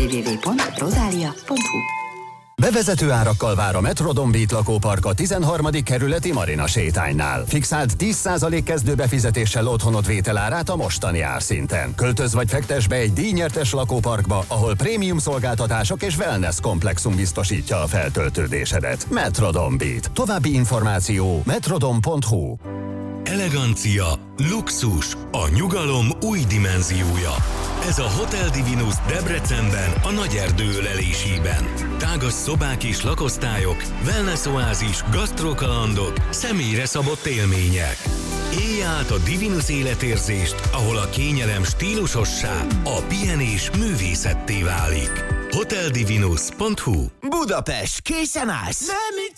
www.rosalia.hu. Bevezető árakkal vár a Metrodon Beat lakópark a 13. kerületi Marina sétánynál. Fixált 10% kezdőbefizetéssel otthonod vételárát a mostani árszinten. Költöz vagy fektes be egy díjnyertes lakóparkba, ahol prémium szolgáltatások és wellness komplexum biztosítja a feltöltődésedet. Metrodon Beat. További információ metrodon.hu. Elegancia, luxus, a nyugalom új dimenziója. Ez a Hotel Divinus Debrecenben, a Nagyerdő ölelésében. Tágas szobák és lakosztályok, wellness oázis, gasztrokalandok, személyre szabott élmények. Élj át a Divinus életérzést, ahol a kényelem stílusossá, a pihenés művészetté válik. hoteldivinus.hu. Budapest, készen állsz?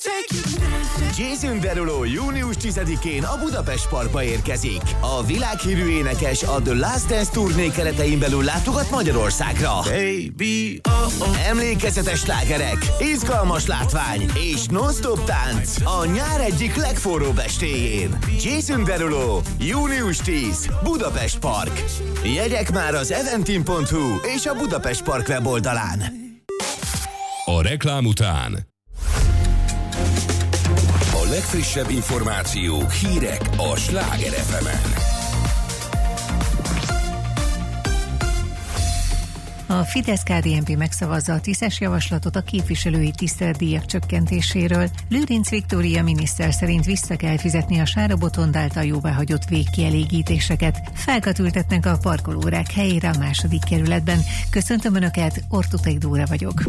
Jason Derulo június 10-én a Budapest Parkba érkezik. A világhírű énekes a The Last Dance turné keretein belül látogat Magyarországra. Baby, emlékezetes slágerek, izgalmas látvány és non-stop tánc a nyár egyik legforróbb estéjén. Jason Derulo, június 10, Budapest Park. Jegyek már az eventim.hu és a Budapest Park weboldalán. A reklám után a legfrissebb információk, hírek a Sláger FM-en. A Fidesz-KDNP megszavazza a TISZ-es javaslatot a képviselői tiszteletdíjak csökkentéséről. Lőrinc Viktória miniszter szerint vissza kell fizetni a Sára Botond által jóváhagyott végkielégítéseket. Fákat ültetnek a parkolórák helyére a 2. kerületben. Köszöntöm Önöket, Ortutek Dóra vagyok.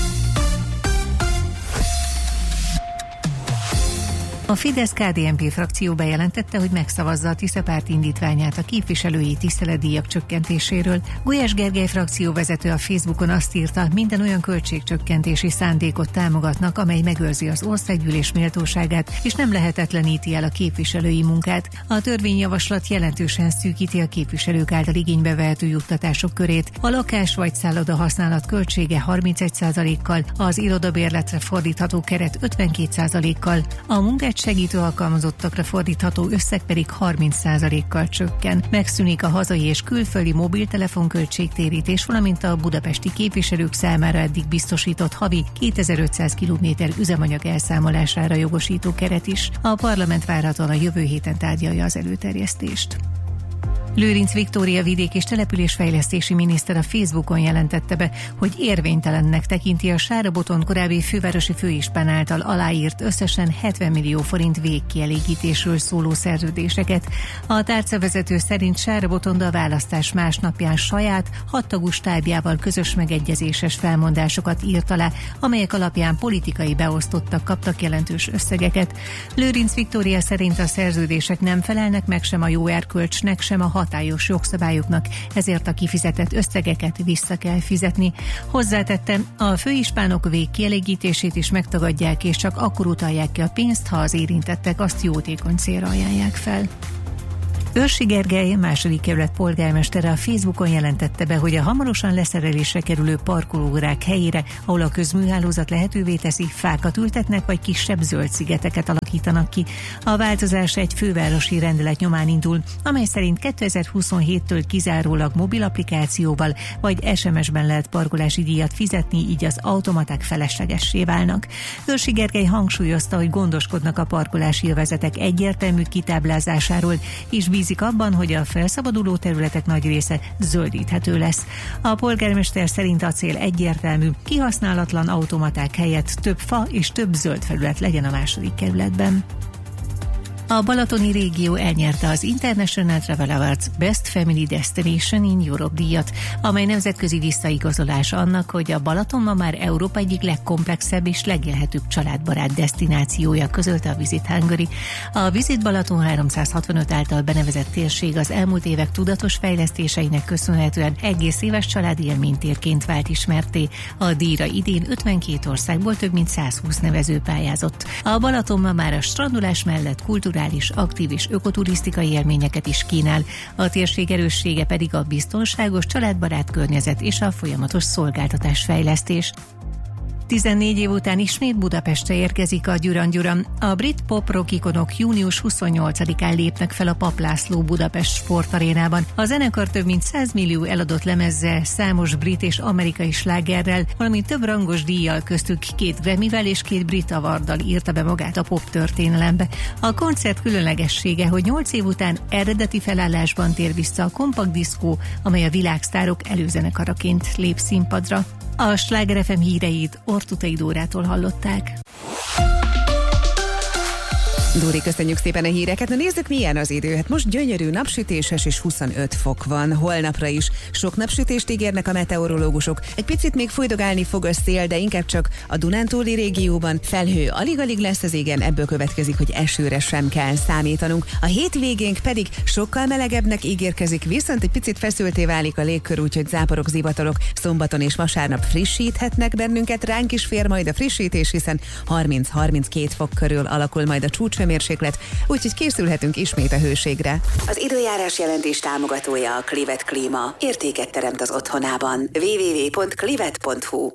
A Fidesz-KDNP frakció bejelentette, hogy megszavazza a TISZA párt indítványát a képviselői tiszteletdíjak csökkentéséről. Gulyás Gergely frakcióvezető a Facebookon azt írta, minden olyan költségcsökkentési szándékot támogatnak, amely megőrzi az országgyűlés méltóságát, és nem lehetetleníti el a képviselői munkát. A törvényjavaslat jelentősen szűkíti a képviselők által igénybe vehető juttatások körét. A lakás vagy szálloda használat költsége 31%-kal, az irodabérletre fordítható keret 52%-kal, a munkát segítő alkalmazottakra fordítható összeg pedig 30%-kal csökken. Megszűnik a hazai és külföldi mobiltelefon költségtérítés, valamint a budapesti képviselők számára eddig biztosított havi 2500 km üzemanyag elszámolására jogosító keret is. A parlament várhatóan a jövő héten tárgyalja az előterjesztést. Lőrinc Viktória vidék- és településfejlesztési miniszter a Facebookon jelentette be, hogy érvénytelennek tekinti a Sára Botond korábbi fővárosi főispán által aláírt összesen 70 millió forint végkielégítésről szóló szerződéseket. A tárcavezető szerint Sára Botond a választás másnapján saját, 6 tagú stábjával közös megegyezéses felmondásokat írt alá, amelyek alapján politikai beosztottak kaptak jelentős összegeket. Lőrinc Viktória szerint a szerződések nem felelnek meg sem a jó erkölcsnek, sem a hatályos jogszabályoknak, ezért a kifizetett összegeket vissza kell fizetni. Hozzátette, a főispánok végkielégítését is megtagadják, és csak akkor utalják ki a pénzt, ha az érintettek azt jótékony célra ajánlják fel. Őrsi Gergely, 2. kerület polgármestere a Facebookon jelentette be, hogy a hamarosan leszerelésre kerülő parkolórák helyére, ahol a közműhálózat lehetővé teszi, fákat ültetnek, vagy kisebb zöld szigeteket alakítanak ki. A változás egy fővárosi rendelet nyomán indul, amely szerint 2027-től kizárólag mobil applikációval vagy SMS-ben lehet parkolási díjat fizetni, így az automaták feleslegessé válnak. Őrsi Gergely hangsúlyozta, hogy gondoskodnak a parkolási övezetek egyértelmű kitáblázásáról, és bízik abban, hogy a felszabaduló területek nagy része zöldíthető lesz. A polgármester szerint a cél egyértelmű, kihasználatlan automaták helyett több fa és több zöld felület legyen a 2. kerületben. A balatoni régió elnyerte az International Travel Awards Best Family Destination in Europe díjat, amely nemzetközi visszaigazolása annak, hogy a Balaton ma már Európa egyik legkomplexebb és legélhetőbb családbarát desztinációja, közölte a Visit Hungary. A Visit Balaton 365 által benevezett térség az elmúlt évek tudatos fejlesztéseinek köszönhetően egész éves családi élménytérként vált ismertté. A díjra idén 52 országból több mint 120 nevező pályázott. A Balaton ma már a strandolás mellett kulturális, aktív és ökoturisztikai élményeket is kínál. A térség erőssége pedig a biztonságos, családbarát környezet és a folyamatos szolgáltatásfejlesztés. 14 év után ismét Budapestre érkezik a Duran Duran. A brit pop-rock ikonok június 28-án lépnek fel a Papp László Budapest sportarénában. A zenekar több mint 100 millió eladott lemezzel, számos brit és amerikai slágerrel, valamint több rangos díjjal, köztük 2 Grammyvel és 2 brit awarddal írta be magát a pop történelembe. A koncert különlegessége, hogy 8 év után eredeti felállásban tér vissza a kompakt diszkó, amely a világsztárok előzenekaraként lép színpadra. A Sláger FM híreit Ortutai Dórától hallották. Dóri, köszönjük szépen a híreket. Na nézzük, milyen az idő. Hát most gyönyörű, napsütéses és 25 fok van. Holnapra is sok napsütést ígérnek a meteorológusok. Egy picit még fújdogálni fog a szél, de inkább csak a Dunántúli régióban. Felhő alig-alig lesz az égen, ebből következik, hogy esőre sem kell számítanunk. A hétvégénk pedig sokkal melegebbnek ígérkezik, viszont egy picit feszülté válik a légkör, úgyhogy záporok, zivatarok szombaton és vasárnap frissíthetnek bennünket. Ránk is fér majd a frissítés, hiszen 30-32 fok körül alakul majd a csúcsmérséklet, úgyhogy készülhetünk ismét a hőségre. Az időjárás jelentés támogatója a Clivet Klíma. Értéket teremt az otthonában. www.clivet.hu.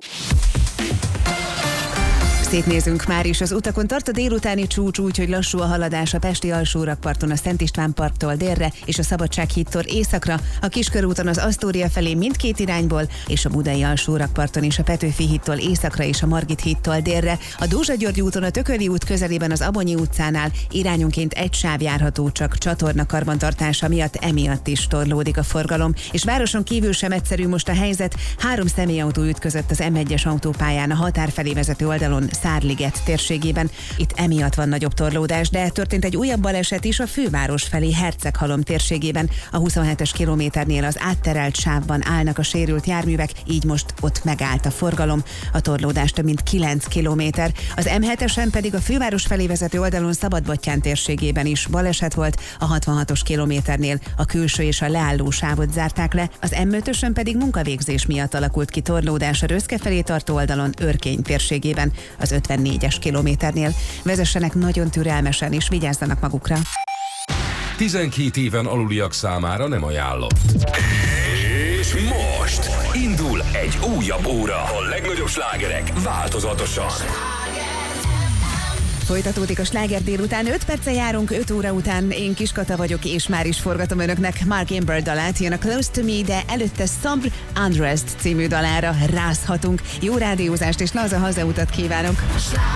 Szétnézünk már is, az utakon tart a délutáni csúcs, úgyhogy lassú a haladás a pesti alsórakparton a Szent István parktól délre és a Szabadsághídtól északra, a Kiskörúton az Asztória felé mindkét irányból, és a Budai alsórakparton is a Petőfi hídtól északra és a Margit hídtól délre. A Dózsa-György úton a Tököli út közelében az Abonyi utcánál irányonként egy sáv járható, csak csatorna karbantartása miatt emiatt is torlódik a forgalom, és városon kívül sem egyszerű most a helyzet. 3 személyautó ütközött az M1-es autópályán a határ felé vezető oldalon Szárliget térségében. Itt emiatt van nagyobb torlódás, de történt egy újabb baleset is a főváros felé Herceghalom térségében. A 27-es kilométernél az átterelt sávban állnak a sérült járművek, így most ott megállt a forgalom. A torlódás több mint 9 kilométer. Az M7-esen pedig a főváros felé vezető oldalon Szabadbattyán térségében is baleset volt. A 66-os kilométernél a külső és a leálló sávot zárták le. Az M5-ösön pedig munkavégzés miatt alakult ki torlódás a Röszke felé tartó oldalon Örkény térségében. Az 54-es kilométernél. Vezessenek nagyon türelmesen és vigyázzanak magukra. 12 éven aluliak számára nem ajánlott. És most indul egy újabb óra. A legnagyobb slágerek változatosan. Folytatódik a sláger délután, 5 perce járunk, 5 óra után. Én Kiskata vagyok, és már is forgatom önöknek Mark Amber dalát, jön a Close to Me, de előtte Sombre Undressed című dalára rázhatunk. Jó rádiózást és laza hazautat kívánok!